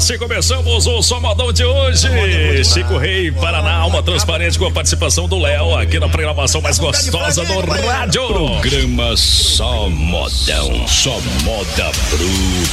assim começamos o Só Modão de hoje. Chico Rei, Paraná, Alma Transparente, com a participação do Léo, aqui na programação mais gostosa do rádio. Programa Só Modão, só moda bruta.